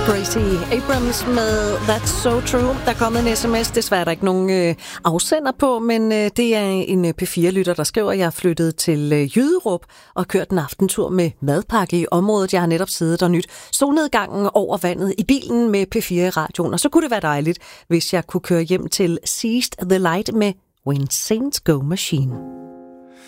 Gracie Abrams med That's So True. Der er kommet en sms, desværre er der ikke nogen afsender på, men det er en P4-lytter, der skriver, at jeg er flyttet til Jyderup og kørt en aftentur med madpakke i området. Jeg har netop siddet og nyt solnedgangen over vandet i bilen med P4 i radioen, og så kunne det være dejligt, hvis jeg kunne køre hjem til Seized the Light med When Saints Go Machine.